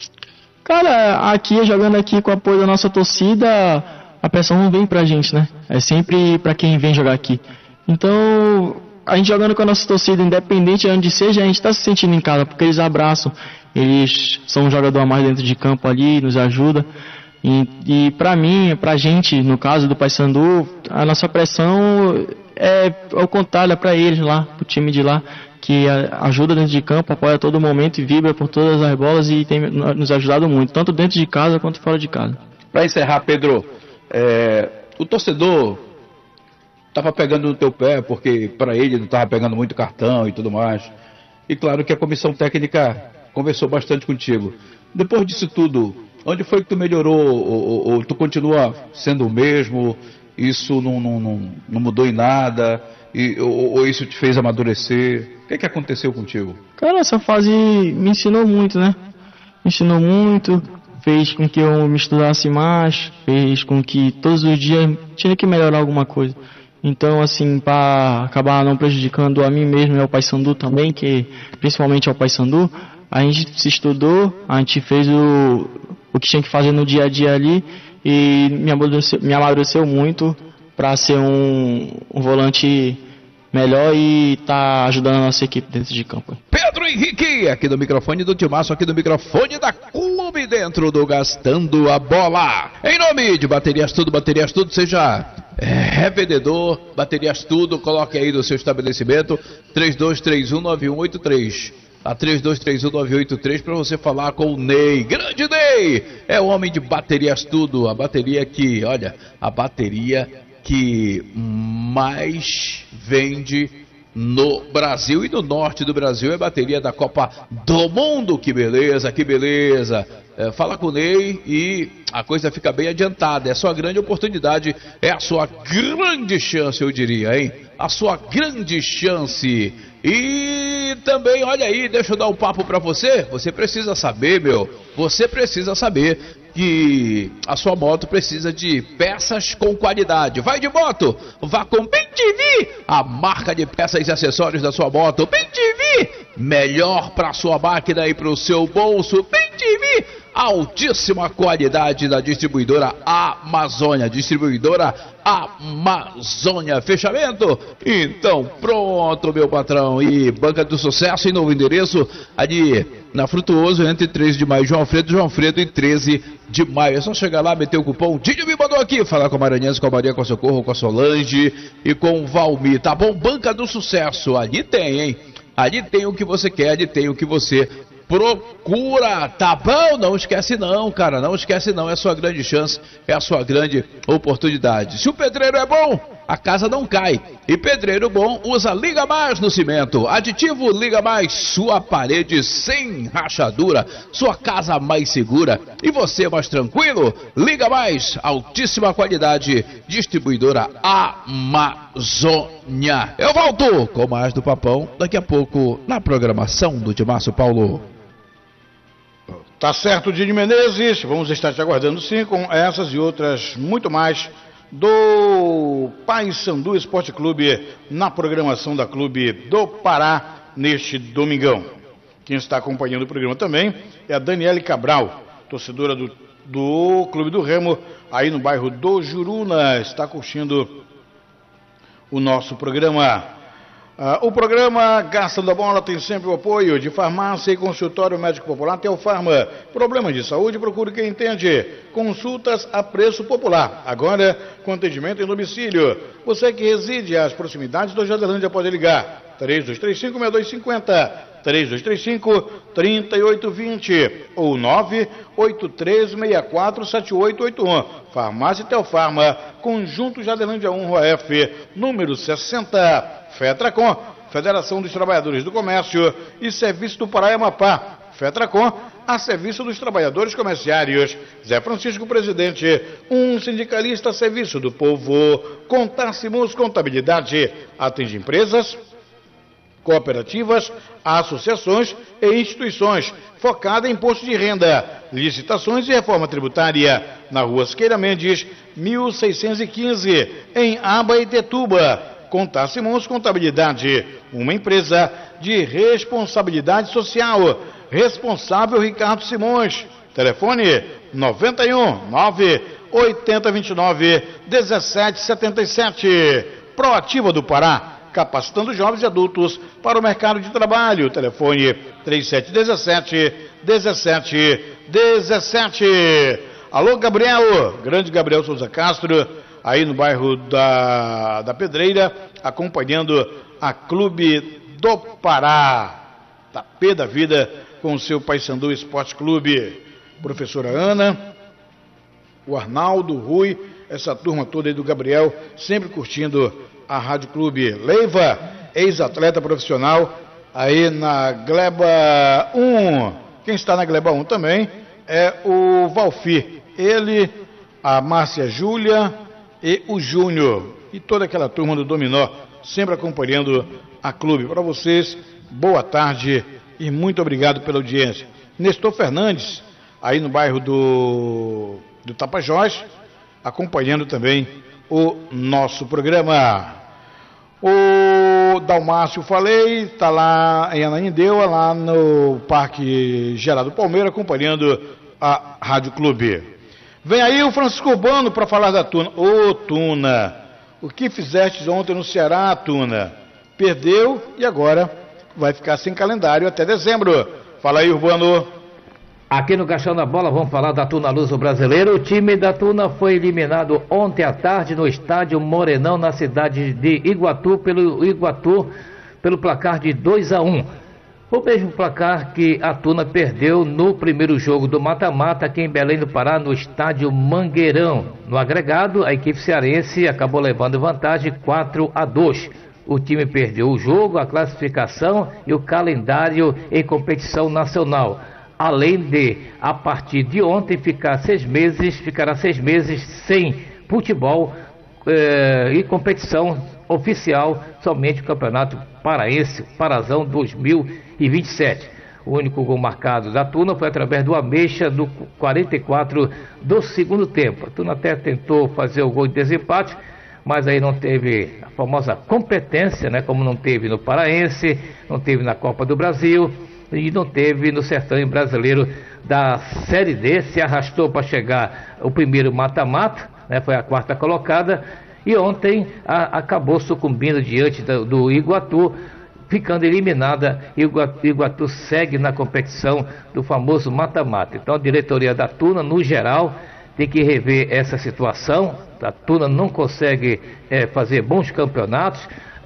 Cara, aqui, jogando aqui com o apoio da nossa torcida, a pressão não vem pra gente, né? É sempre pra quem vem jogar aqui. Então, a gente jogando com a nossa torcida, independente de onde seja, a gente tá se sentindo em casa, porque eles abraçam, eles são um jogador a mais dentro de campo ali, nos ajuda. E, e pra mim, pra gente, no caso do Paysandu, a nossa pressão é ao contrário, é pra eles lá, pro time de lá, que ajuda dentro de campo, apoia a todo momento e vibra por todas as bolas e tem nos ajudado muito, tanto dentro de casa quanto fora de casa. Para encerrar, Pedro, é, o torcedor estava pegando no teu pé, porque para ele não estava pegando muito cartão e tudo mais. E claro que a comissão técnica conversou bastante contigo. Depois disso tudo, onde foi que tu melhorou ou, ou, ou tu continua sendo o mesmo? Isso não, não, não, não mudou em nada? E, ou, ou isso te fez amadurecer? O que é que aconteceu contigo? Cara, essa fase me ensinou muito, né? Me ensinou muito, fez com que eu me estudasse mais, fez com que todos os dias tinha que melhorar alguma coisa. Então, assim, para acabar não prejudicando a mim mesmo e ao Paysandu também, que principalmente ao Paysandu, a gente se estudou, a gente fez o, o que tinha que fazer no dia a dia ali e me amadureceu, me amadureceu muito para ser um, um volante melhor e tá ajudando a nossa equipe dentro de campo. Pedro Henrique, aqui do microfone do Timaço, aqui do microfone da Clube Dentro do Gastando a Bola. Em nome de Baterias Tudo, Baterias Tudo, seja é, revendedor, Baterias Tudo, coloque aí no seu estabelecimento três dois três um nove um oito três. A três dois três um nove oito três para você falar com o Ney. Grande Ney! É o homem de Baterias Tudo, a bateria que, olha, a bateria que mais vende no Brasil e no norte do Brasil é a bateria da Copa do Mundo. Que beleza, que beleza. É, fala com o Ney e a coisa fica bem adiantada. É a sua grande oportunidade, é a sua grande chance, eu diria, hein? A sua grande chance. E também, olha aí, deixa eu dar um papo pra você. Você precisa saber, meu, você precisa saber que a sua moto precisa de peças com qualidade. Vai de moto, vá com B T V, a marca de peças e acessórios da sua moto. B T V, melhor para sua máquina e para o seu bolso. B T V, altíssima qualidade da distribuidora Amazônia, distribuidora Amazônia. Fechamento? Então pronto, meu patrão. E Banca do Sucesso em novo endereço, ali na Frutuoso, entre treze de maio, João Alfredo, João Alfredo e treze de maio. É só chegar lá, meter o cupom. Dinho me mandou aqui, falar com a Maranhense, com a Maria, com a Socorro, com a Solange e com o Valmir, tá bom? Banca do Sucesso, ali tem, hein? Ali tem o que você quer, ali tem o que você procura, tá bom? Não esquece não, cara, não esquece não, é a sua grande chance, é a sua grande oportunidade. Se o pedreiro é bom, a casa não cai. E pedreiro bom usa Liga Mais no cimento. Aditivo Liga Mais, sua parede sem rachadura, sua casa mais segura e você mais tranquilo. Liga Mais, altíssima qualidade, distribuidora Amazônia. Eu volto com mais do Papão daqui a pouco na programação do Dimácio Paulo. Tá certo, Dini Menezes, vamos estar te aguardando sim com essas e outras muito mais do Paysandu Esporte Clube na programação da Clube do Pará neste domingão. Quem está acompanhando o programa também é a Daniele Cabral, torcedora do, do Clube do Remo, aí no bairro do Juruna, está curtindo o nosso programa. Uh, o programa Gastando a Bola tem sempre o apoio de farmácia e consultório médico popular Telfarma. Problemas de saúde, procure quem entende. Consultas a preço popular. Agora, com atendimento em domicílio. Você que reside às proximidades do Jadelândia pode ligar. três dois três cinco, seis dois cinco zero, três dois três cinco, três oito dois zero ou nove oito três seis quatro sete oito oito um. Farmácia Telfarma, Conjunto Jadelândia um, Rua F, número sessenta. FETRACOM, Federação dos Trabalhadores do Comércio e Serviço do Pará e Amapá. FETRACOM, a serviço dos trabalhadores comerciários. Zé Francisco, presidente, um sindicalista a serviço do povo. Contarsimos Contabilidade, atende empresas, cooperativas, associações e instituições, focada em imposto de renda, licitações e reforma tributária, na Rua Siqueira Mendes, mil seiscentos e quinze, em Abaetetuba. Contar Simões Contabilidade, uma empresa de responsabilidade social. Responsável Ricardo Simões. Telefone noventa e um, nove oitenta vinte e nove, dezessete setenta e sete. Proativa do Pará, capacitando jovens e adultos para o mercado de trabalho. Telefone trinta e sete dezessete, dezessete dezessete. Alô, Gabriel, grande Gabriel Souza Castro, aí no bairro da, da Pedreira, acompanhando a Clube do Pará, tá pé da vida com o seu Paysandu Esporte Clube. Professora Ana, o Arnaldo, o Rui, essa turma toda aí do Gabriel, sempre curtindo a Rádio Clube. Leiva, ex-atleta profissional, aí na Gleba um. Quem está na Gleba um também é o Valfir. Ele, a Márcia Júlia e o Júnior. E toda aquela turma do Dominó, sempre acompanhando a Clube. Para vocês, boa tarde e muito obrigado pela audiência. Nestor Fernandes, aí no bairro do, do Tapajós, acompanhando também o nosso programa. O Dalmácio, falei, está lá em Ananindeua, lá no Parque Geraldo Palmeira, acompanhando a Rádio Clube. Vem aí o Francisco Urbano para falar da Tuna. Ô, Tuna, o que fizeste ontem no Ceará, Tuna? Perdeu e agora vai ficar sem calendário até dezembro. Fala aí, Urbano. Aqui no Caixão da Bola vamos falar da Tuna Luso Brasileiro. O time da Tuna foi eliminado ontem à tarde no estádio Morenão, na cidade de Iguatu, pelo Iguatu, pelo placar de dois a um. O mesmo placar que a Tuna perdeu no primeiro jogo do mata-mata aqui em Belém do Pará, no estádio Mangueirão. No agregado, a equipe cearense acabou levando vantagem quatro a dois. O time perdeu o jogo, a classificação e o calendário em competição nacional. Além de, a partir de ontem, ficar seis meses, ficará seis meses sem futebol eh, e competição oficial, somente o Campeonato Paraense, Parazão dois mil e vinte e sete. O único gol marcado da Tuna foi através do Ameixa, do quarenta e quatro do segundo tempo. A Tuna até tentou fazer o gol de desempate, mas aí não teve a famosa competência, né, como não teve no Paraense, não teve na Copa do Brasil e não teve no Certame Brasileiro da Série D, se arrastou para chegar o primeiro mata-mata, né, foi a quarta colocada, e ontem a, acabou sucumbindo diante do, do Iguatu, ficando eliminada. Iguatu, Iguatu segue na competição do famoso mata-mata. Então a diretoria da Tuna, no geral, tem que rever essa situação. A Tuna não consegue é, fazer bons campeonatos,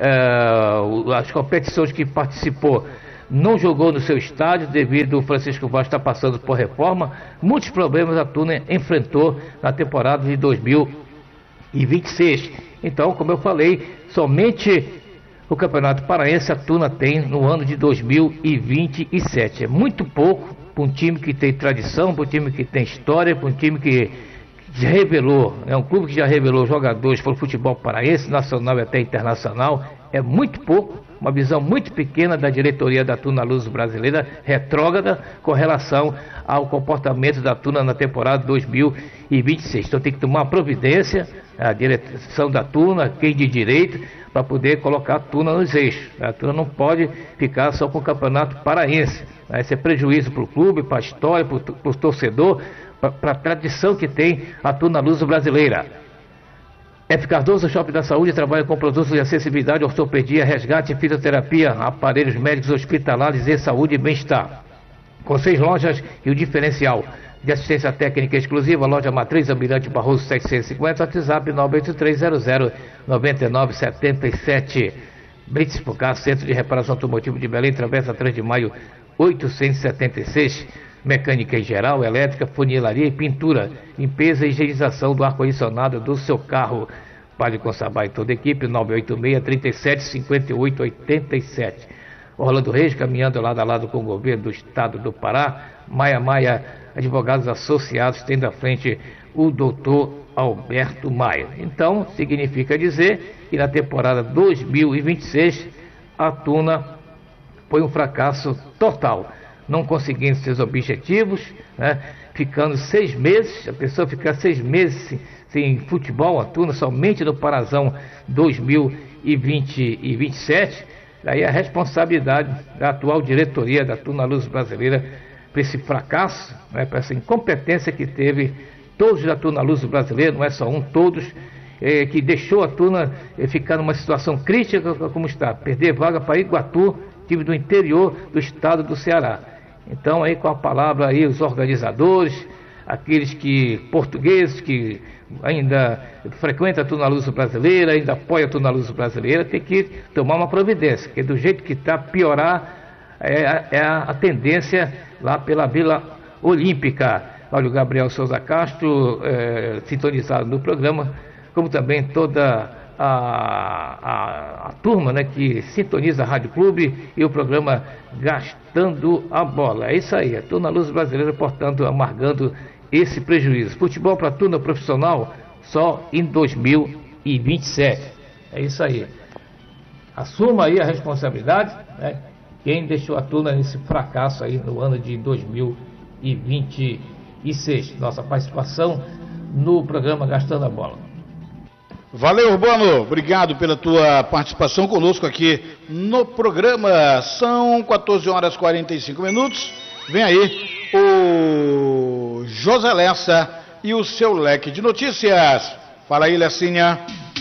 é, as competições que participou não jogou no seu estádio devido ao Francisco Vaz estar passando por reforma. Muitos problemas a Tuna enfrentou na temporada de dois mil e vinte e seis. Então, como eu falei, somente o Campeonato Paraense a Tuna tem no ano de dois mil e vinte e sete. É muito pouco para um time que tem tradição, para um time que tem história, para um time que já revelou, é um clube que já revelou jogadores para o futebol paraense, nacional e até internacional. É muito pouco, uma visão muito pequena da diretoria da Tuna Luz Brasileira, retrógrada com relação ao comportamento da Tuna na temporada dois mil e vinte e seis. Então tem que tomar providência, a direção da Tuna, quem de direito, para poder colocar a Tuna nos eixos. A Tuna não pode ficar só com o campeonato paraense. Esse é prejuízo para o clube, para a história, para o torcedor, para a tradição que tem a Tuna Luz Brasileira. F. Cardoso, Shopping da Saúde, trabalha com produtos de acessibilidade, ortopedia, resgate, fisioterapia, aparelhos médicos hospitalares e saúde e bem-estar. Com seis lojas e o diferencial de assistência técnica exclusiva, loja Matriz, Almirante Barroso setecentos e cinquenta, WhatsApp nove oito três zero zero nove nove sete sete. Blitz Pucar, Centro de Reparação Automotivo de Belém, Travessa três de maio oitocentos e setenta e seis. Mecânica em geral, elétrica, funilaria e pintura, limpeza e higienização do ar-condicionado do seu carro. Fale com Sabá e toda a equipe, nove oito seis, três sete, cinco oito oito sete. Orlando Reis, caminhando lado a lado com o governo do estado do Pará. Maia Maia, advogados associados, tendo à frente o doutor Alberto Maia. Então, significa dizer que na temporada dois mil e vinte e seis, a Tuna foi um fracasso total, não conseguindo seus objetivos, né? Ficando seis meses, a pessoa ficar seis meses sem, sem futebol, a Tuna somente no Parazão dois mil e vinte e vinte e sete, daí a responsabilidade da atual diretoria da Tuna Luz Brasileira para esse fracasso, né? Para essa incompetência que teve todos da Tuna Luz Brasileira, não é só um, todos, é, que deixou a Tuna é, ficar numa situação crítica como está, perder vaga para Iguatu, time do interior do estado do Ceará. Então aí com a palavra aí os organizadores, aqueles que portugueses que ainda frequentam a Tuna Luz Brasileira, ainda apoiam a Tuna Luz Brasileira, tem que tomar uma providência, porque do jeito que está, piorar é, é a, a tendência lá pela Vila Olímpica. Olha o Gabriel Souza Castro é, sintonizado no programa, como também toda A, a, a turma, né, que sintoniza a Rádio Clube e o programa Gastando a Bola. É isso aí, a Tuna Luz Brasileira, portanto, amargando esse prejuízo. Futebol para a Tuna profissional só em dois mil e vinte e sete. É isso aí. Assuma aí a responsabilidade, né, quem deixou a Tuna nesse fracasso aí no ano de dois mil e vinte e seis. Nossa participação no programa Gastando a Bola. Valeu, Urbano, obrigado pela tua participação conosco aqui no programa. São quatorze horas e quarenta e cinco minutos. Vem aí o José Lessa e o seu leque de notícias. Fala aí, Lessinha.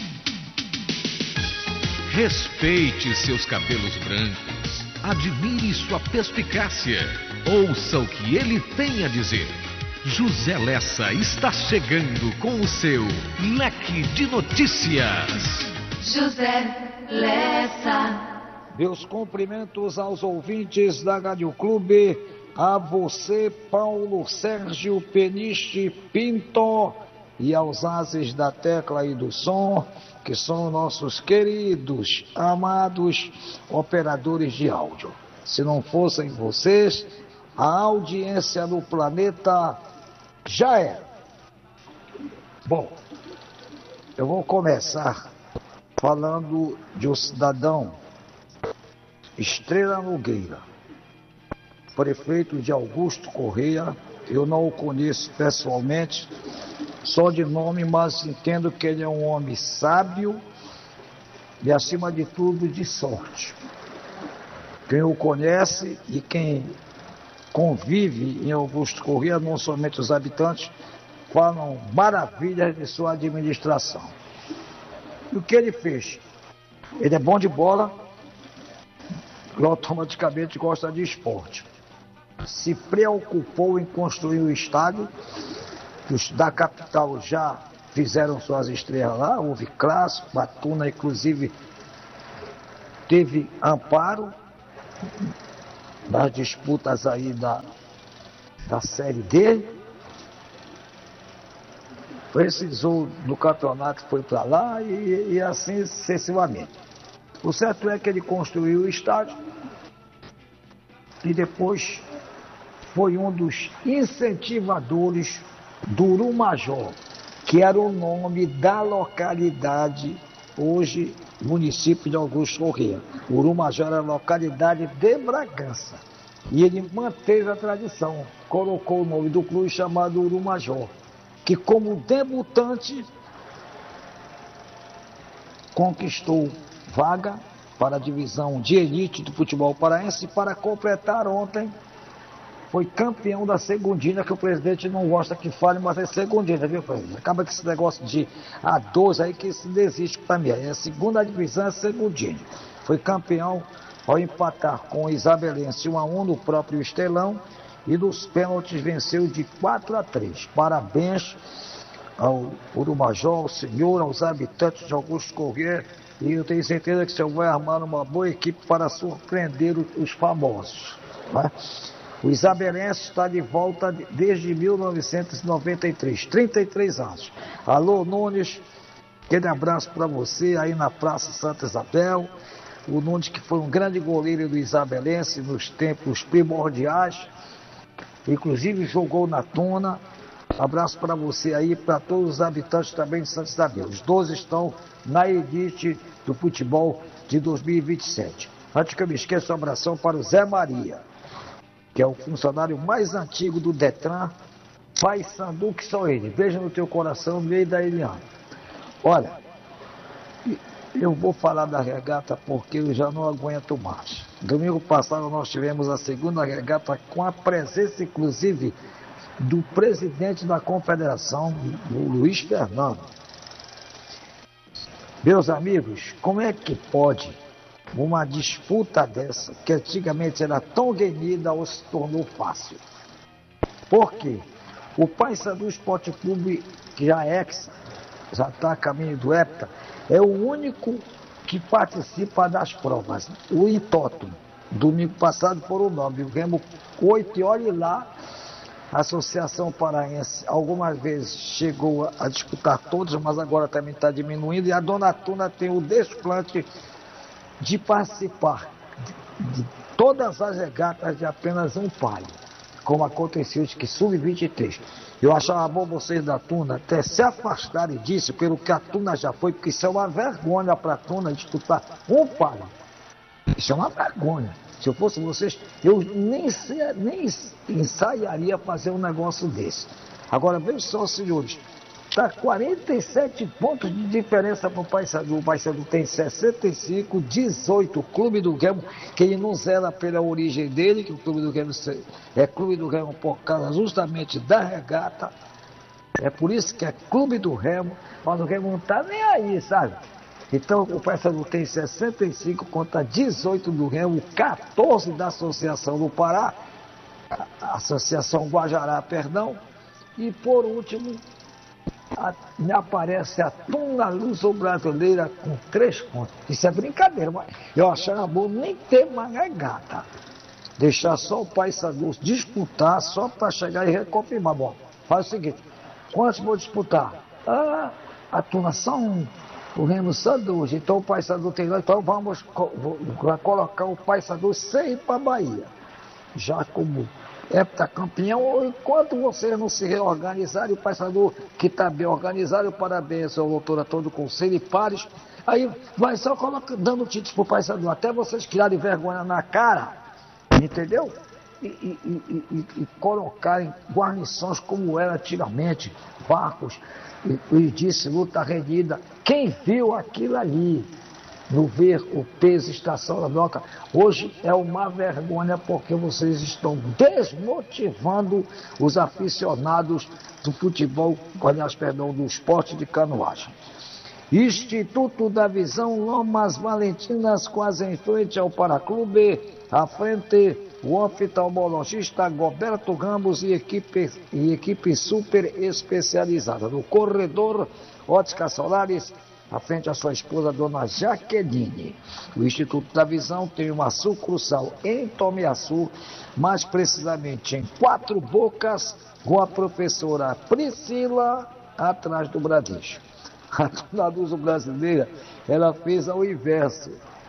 Respeite seus cabelos brancos. Admire sua perspicácia. Ouça o que ele tem a dizer. José Lessa está chegando com o seu leque de notícias. José Lessa. Meus cumprimentos aos ouvintes da Rádio Clube, a você, Paulo Sérgio Peniche Pinto, e aos ases da tecla e do som, que são nossos queridos, amados operadores de áudio. Se não fossem vocês, a audiência no planeta já era. Bom, eu vou começar falando de um cidadão, Estrela Nogueira, prefeito de Augusto Correia. Eu não o conheço pessoalmente, só de nome, mas entendo que ele é um homem sábio e, acima de tudo, de sorte. Quem o conhece e quem convive em Augusto Corrêa, não somente os habitantes, falam maravilhas de sua administração. E o que ele fez? Ele é bom de bola, e automaticamente gosta de esporte. Se preocupou em construir o estádio, os da capital já fizeram suas estreias lá, houve clássico, Batuna inclusive teve amparo nas disputas aí da, da Série D, precisou do campeonato, foi para lá e, e assim sucessivamente. O certo é que ele construiu o estádio e depois foi um dos incentivadores do Urumajó, que era o nome da localidade, hoje município de Augusto Corrêa. Urumajó era a localidade de Bragança. E ele manteve a tradição, colocou o nome do clube chamado Urumajó, que como debutante conquistou vaga para a divisão de elite do futebol paraense, para completar ontem foi campeão da Segundina, que o presidente não gosta que fale, mas é Segundina, viu, presidente? Acaba com esse negócio de A doze aí que isso não existe para mim. É a segunda divisão, é Segundina. Foi campeão ao empatar com o Isabelense um a um no próprio Estelão e nos pênaltis venceu de quatro a três. Parabéns ao Urumajó, ao senhor, aos habitantes de Augusto Corrêa, e eu tenho certeza que o senhor vai armar uma boa equipe para surpreender os famosos, né? O Isabelense está de volta desde mil novecentos e noventa e três, trinta e três anos. Alô, Nunes, aquele abraço para você aí na Praça Santa Isabel. O Nunes, que foi um grande goleiro do Isabelense nos tempos primordiais, inclusive jogou na Tuna. Abraço para você aí, para todos os habitantes também de Santa Isabel. Os doze estão na elite do futebol de dois mil e vinte e sete. Antes que eu me esqueça, um abração para o Zé Maria, que é o funcionário mais antigo do Detran, Pai Sandu, que só ele. Beijo no teu coração, meio da Eliana. Olha, eu vou falar da regata porque eu já não aguento mais. Domingo passado nós tivemos a segunda regata com a presença, inclusive, do presidente da confederação, o Luiz Fernando. Meus amigos, como é que pode uma disputa dessa, que antigamente era tão renhida, ou se tornou fácil? Por quê? O Paysandu Esporte Clube, que já é exa, já está a caminho do hepta, é o único que participa das provas. O Intoto, domingo passado, foram nove. O Remo oito, e olhe lá, a Associação Paraense algumas vezes chegou a, a disputar todos, mas agora também está diminuindo, e a Dona Tuna tem o desplante de participar de, de todas as regatas de apenas um palio, como aconteceu de que sub vinte e três. Eu achava bom vocês da Tuna até se afastarem disso, pelo que a Tuna já foi, porque isso é uma vergonha para a Tuna disputar um palio. Isso é uma vergonha. Se eu fosse vocês, eu nem, nem ensaiaria fazer um negócio desse. Agora, vejam só, senhores, está quarenta e sete pontos de diferença para o Paysandu. O Paysandu tem sessenta e cinco, dezoito. O Clube do Remo, que ele não zera pela origem dele, que o Clube do Remo é Clube do Remo por causa justamente da regata. É por isso que é Clube do Remo, mas o Remo não está nem aí, sabe? Então o Paysandu tem sessenta e cinco contra dezoito do Remo, quatorze da Associação do Pará, a Associação Guajará, perdão, e por último a, me aparece a Tuna Luso Brasileira com três pontos. Isso é brincadeira, mas eu achava bom nem ter mais regata. Deixar só o Paysandu disputar só para chegar e reconfirmar. Bom, faz o seguinte, quantos vou disputar? Ah, a Tuna são o Remo só dois, então o Paysandu tem dois, então vamos co colocar o Paysandu sem ir para a Bahia. Já como heptacampeão, enquanto vocês não se reorganizarem, o Paysandu, que está bem organizado, parabéns ao doutor Antônio do Conselho e pares, aí vai só coloca, dando títulos para o Paysandu, até vocês criarem vergonha na cara, entendeu? E, e, e, e, e colocarem guarnições como era antigamente, barcos, e, e disse luta renhida. Quem viu aquilo ali? no ver o peso Estação da Doca. Hoje é uma vergonha porque vocês estão desmotivando os aficionados do futebol, aliás, perdão, do esporte de canoagem. Instituto da Visão, Lomas Valentinas, quase em frente ao Paraclube, à frente o oftalmologista Goberto Ramos e equipe, e equipe super especializada. No corredor Ótica Solares, à frente a sua esposa, dona Jaqueline. O Instituto da Visão tem uma sucursal em Tomiaçu, mais precisamente em Quatro Bocas, com a professora Priscila, atrás do Bradesco. A Tuna Luso brasileira, ela fez ao inverso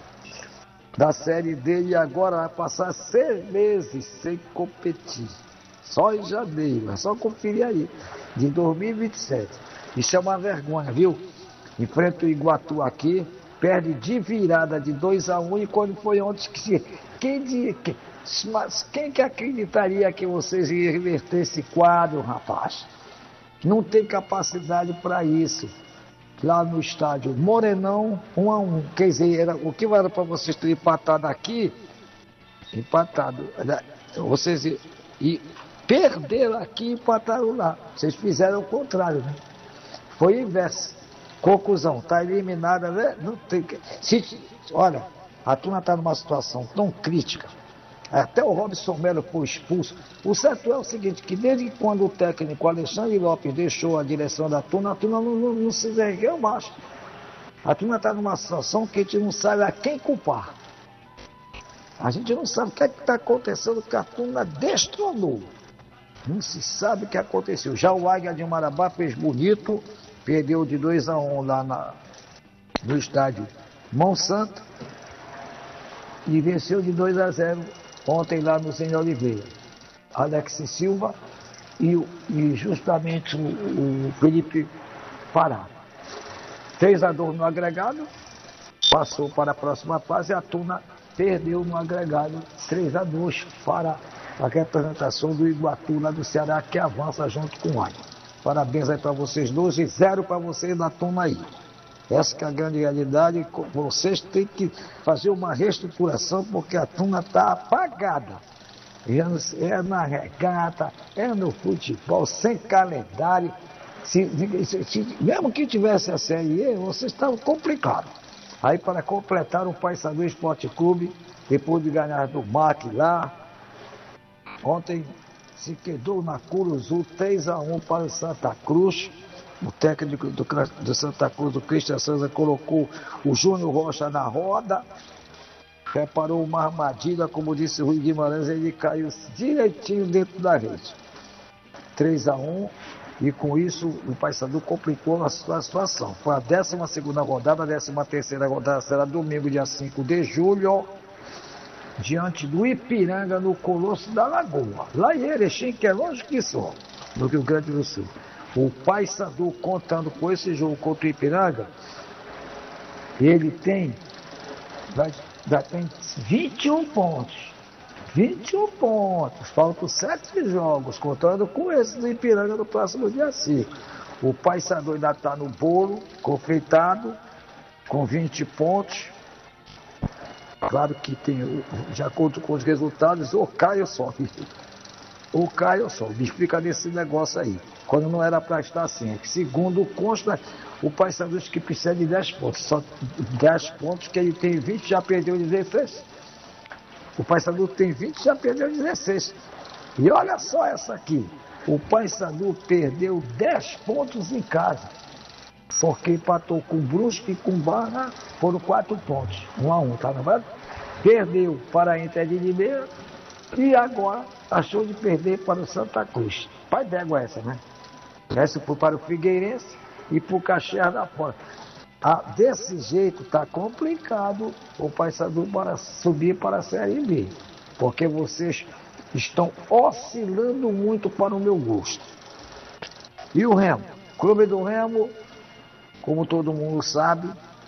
da série dele e agora vai passar seis meses sem competir. Só em janeiro, é só conferir aí, de dois mil e vinte e sete. Isso é uma vergonha, viu? Enfrenta o Iguatu aqui, perde de virada de dois a um, e quando foi ontem, que, quem, que, mas quem que acreditaria que vocês iam reverter esse quadro, rapaz? Não tem capacidade para isso. Lá no estádio Morenão, um a um. Quer dizer, era, o que era para vocês terem empatado aqui, empatado, vocês e, e perderam aqui e empataram lá. Vocês fizeram o contrário, né? Foi o inverso. Conclusão, está eliminada, né? Não tem que... Se, olha, a turma está numa situação tão crítica. Até o Robson Melo foi expulso. O certo é o seguinte, que desde quando o técnico Alexandre Lopes deixou a direção da turma, a turma não, não, não se ergueu mais. A turma está numa situação que a gente não sabe a quem culpar. A gente não sabe o que é está acontecendo, que a turma destronou. Não se sabe o que aconteceu. Já o Águia de Marabá fez bonito, perdeu de dois a um lá na, no estádio Monsanto e venceu de dois a zero ontem lá no Zé Oliveira. Alex Silva e, e justamente o, o Felipe Pará. três a dois no agregado, passou para a próxima fase, a Tuna perdeu no agregado três a dois para a representação do Iguatu lá do Ceará, que avança junto com o Águia. Parabéns aí para vocês dois e zero para vocês da Tuna aí. Essa que é a grande realidade. Vocês têm que fazer uma reestruturação porque a turma está apagada. É na regata, é no futebol, sem calendário. Se, se, se, mesmo que tivesse a Série E, vocês estavam complicados. Aí para completar o Paysandu Esporte Clube, depois de ganhar do M A C lá, ontem se quedou na Curuzu três a um para o Santa Cruz. O técnico do, do Santa Cruz, do Cristian Souza, colocou o Júnior Rocha na roda, preparou uma armadilha, como disse o Rui Guimarães, ele caiu direitinho dentro da rede. três a um, e com isso o Paysandu complicou a sua situação. Foi a décima segunda rodada, a décima terceira rodada será domingo, dia cinco de julho, diante do Ipiranga, no Colosso da Lagoa, lá em Erechim, que é longe que só, no Rio Grande do Sul. O Paysandu, contando com esse jogo contra o Ipiranga, ele tem, já, já tem vinte e um pontos. vinte e um pontos. Faltam sete jogos, contando com esse do Ipiranga no próximo dia cinco. O Paysandu ainda está no bolo, confeitado, com vinte pontos. Claro que tem, de acordo com os resultados, ou cai ou sobe. Ou cai ou sobe. Me explica desse negócio aí. Quando não era para estar assim. Segundo consta, o Paysandu que precisa de dez pontos. Só dez pontos, que ele tem vinte, já perdeu dezesseis. O Paysandu tem vinte, já perdeu dezesseis. E olha só essa aqui. O Paysandu perdeu dez pontos em casa. Porque empatou com o Brusque e com o Barra, foram quatro pontos. um a um, tá vendo? Perdeu para a Inter de Limeira e agora achou de perder para o Santa Cruz. Pai d'égua essa, né? Essa foi para o Figueirense e para o Caxias da Porta. Ah, desse jeito está complicado o Paysandu para subir para a Série B. Porque vocês estão oscilando muito para o meu gosto. E o Remo? Clube do Remo, como todo mundo sabe,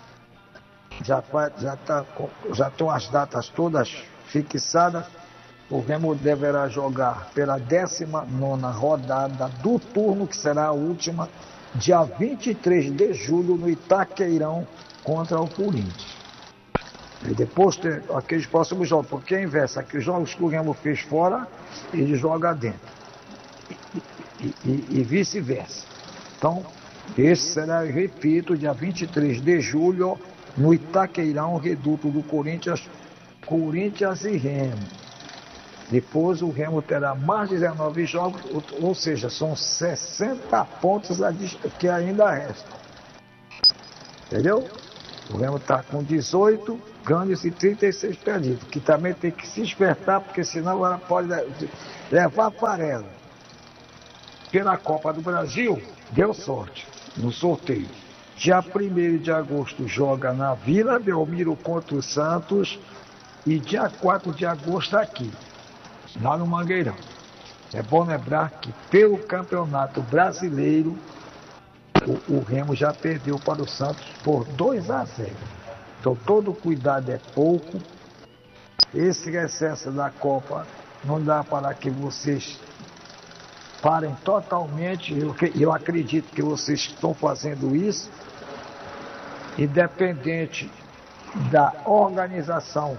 já já tá, já estão as datas todas fixadas. O Remo deverá jogar pela décima nona rodada do turno, que será a última, dia vinte e três de julho, no Itaqueirão, contra o Corinthians. E depois tem aqueles próximos jogos, porque é inverso, aqueles jogos que o Remo fez fora, ele joga dentro. E, e, e, e vice-versa. Então, esse será, repito, dia vinte e três de julho, no Itaqueirão, reduto do Corinthians, Corinthians e Remo. Depois o Remo terá mais dezenove jogos, ou, ou seja, são sessenta pontos a, que ainda restam. Entendeu? O Remo está com dezoito ganhos e trinta e seis perdidos, que também tem que se espertar, porque senão ela pode levar farela. Pela Copa do Brasil, deu sorte no sorteio. Dia primeiro de agosto joga na Vila Belmiro contra o Santos e dia quatro de agosto aqui, lá no Mangueirão. É bom lembrar que pelo Campeonato Brasileiro, o, o Remo já perdeu para o Santos por dois a zero. Então todo cuidado é pouco. Esse recesso da Copa não dá para que vocês parem totalmente. Eu, eu acredito que vocês estão fazendo isso, independente da organização,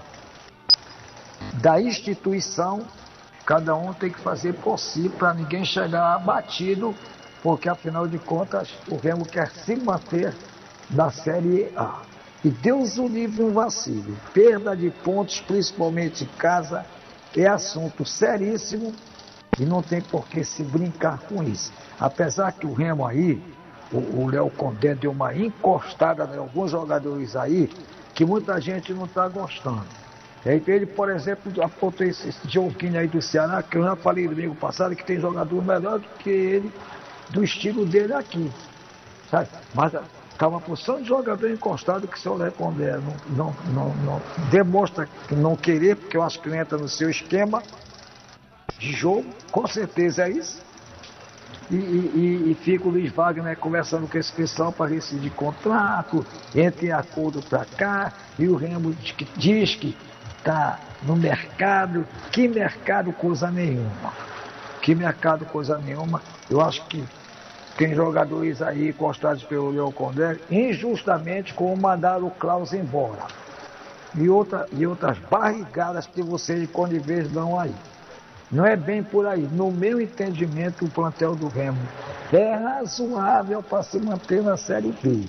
da instituição, cada um tem que fazer possível para ninguém chegar abatido, porque afinal de contas o Remo quer se manter na Série A. E Deus o livre um vacilo. Perda de pontos, principalmente em casa, é assunto seríssimo e não tem por que se brincar com isso. Apesar que o Remo aí, o Léo Condé deu uma encostada em alguns jogadores aí que muita gente não está gostando. Ele, por exemplo, apontou esse Joaquim aí do Ceará, que eu já falei domingo passado, que tem jogador melhor do que ele, do estilo dele aqui. Sabe? Mas está uma porção de jogador encostado que o seu Léo Condé não, não, não, não demonstra não querer, porque eu acho que não entra no seu esquema de jogo, com certeza é isso. E, e, e fica o Luiz Wagner conversando com esse pessoal para rescindir contrato, entra em acordo para cá, e o Remo diz que, diz que está no mercado. Que mercado coisa nenhuma. Que mercado coisa nenhuma. Eu acho que tem jogadores aí encostados pelo Léo Condé, injustamente, como mandaram o Klaus embora. E, outra, e outras barrigadas que vocês de conivência dão aí. Não é bem por aí. No meu entendimento, o plantel do Remo é razoável para se manter na Série B.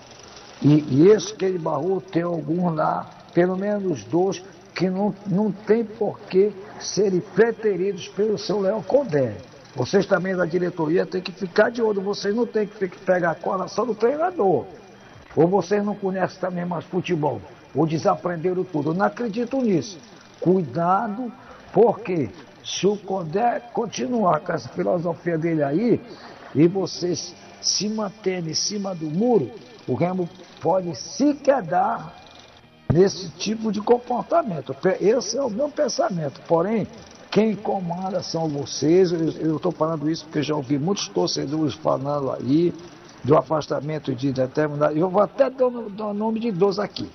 E, e esse que ele barrou, tem alguns lá, pelo menos dois, que não, não tem por que serem preteridos pelo seu Léo Condé. Vocês também da diretoria têm que ficar de olho. Vocês não têm que pegar a cola só do treinador. Ou vocês não conhecem também mais futebol. Ou desaprenderam tudo. Eu não acredito nisso. Cuidado, porque se o Condé continuar com essa filosofia dele aí, e vocês se manterem em cima do muro, o Remo pode se quedar nesse tipo de comportamento. Esse é o meu pensamento. Porém, quem comanda são vocês. Eu estou falando isso porque já ouvi muitos torcedores falando aí do afastamento de determinados. Eu vou até dar o nome de dois aqui.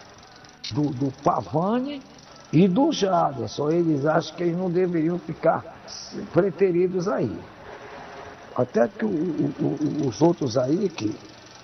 Do, do Pavani e do Jaderson. Eles acham que eles não deveriam ficar preteridos aí. Até que o, o, os outros aí, que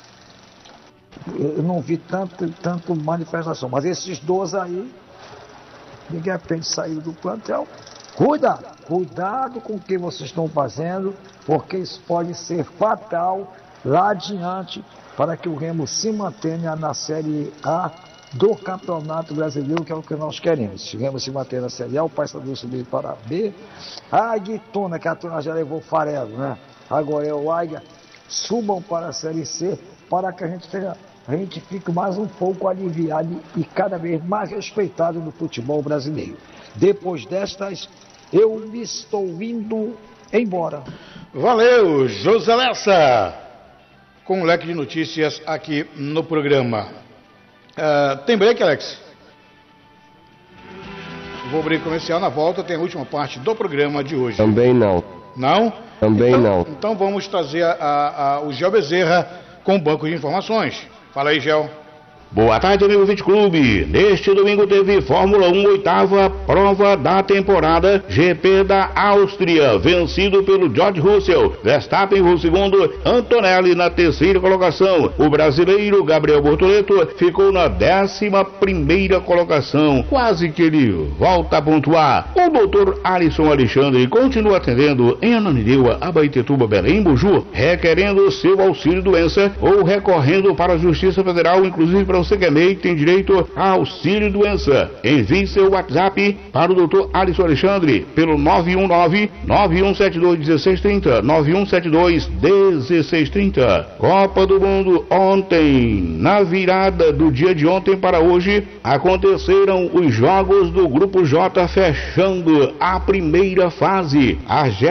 eu não vi tanto, tanto manifestação, mas esses dois aí, de repente saíram do plantel. Cuidado, cuidado com o que vocês estão fazendo, porque isso pode ser fatal lá adiante para que o Remo se mantenha na Série A do Campeonato Brasileiro, que é o que nós queremos. Se o Remo se manter na Série A, o Paysandu subir para a B. A Aguitona, que a turma já levou farelo, né? Agora é o Águia, subam para a Série C, para que a gente, tenha, a gente fique mais um pouco aliviado e cada vez mais respeitado no futebol brasileiro. Depois destas, eu me estou indo embora. Valeu, José Lessa, com um leque de notícias aqui no programa. Uh, tem break, Alex? Vou abrir comercial, na volta tem a última parte do programa de hoje. Também não. Não? Também então, não. Então vamos trazer a, a, a, o Gel Bezerra com o banco de informações. Fala aí, Gel. Boa tarde, amigo Vinte Clube. Neste domingo teve Fórmula um, oitava prova da temporada, G P da Áustria, vencido pelo George Russell. Verstappen o segundo, Antonelli na terceira colocação. O brasileiro Gabriel Bortoleto ficou na décima primeira colocação. Quase que ele volta a pontuar. O doutor Alisson Alexandre continua atendendo em Ananindeua, Abaetetuba, Belém, Buju, requerendo seu auxílio doença ou recorrendo para a Justiça Federal, inclusive para você que é M E I, tem direito a auxílio doença. Envie seu WhatsApp para o doutor Alisson Alexandre pelo nove um nove, nove um sete dois, um seis três zero, nove um sete dois, um seis três zero. Copa do Mundo ontem, na virada do dia de ontem para hoje, aconteceram os jogos do Grupo J fechando a primeira fase. A